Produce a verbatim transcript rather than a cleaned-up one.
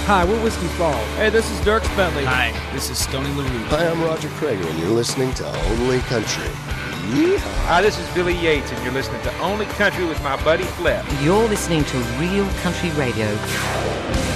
Hi, we're Whiskey Falls. Hey, this is Dirk Bentley. Hi, this is Stoney LaRue. Hi, I'm Roger Craig, and you're listening to Only Country. Yeehaw. Hi, this is Billy Yates, and you're listening to Only Country with my buddy Flip. You're listening to Real Country Radio.